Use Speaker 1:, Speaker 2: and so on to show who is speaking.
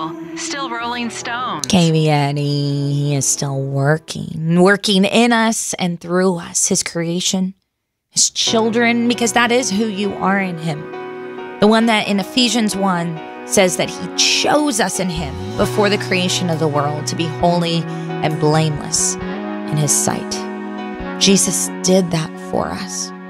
Speaker 1: still rolling stones.
Speaker 2: KBN, he is still working in us and through us, his creation, his children, because that is who you are in him. The one that in Ephesians 1 says that he chose us in him before the creation of the world to be holy and blameless in his sight. Jesus did that for us.